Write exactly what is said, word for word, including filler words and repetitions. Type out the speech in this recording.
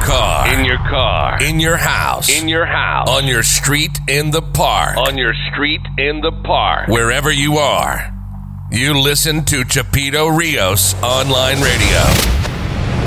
car. In your car. In your house. In your house. On your street, in the park. On your street, in the park. Wherever you are, you listen to Chapito Rios Online Radio.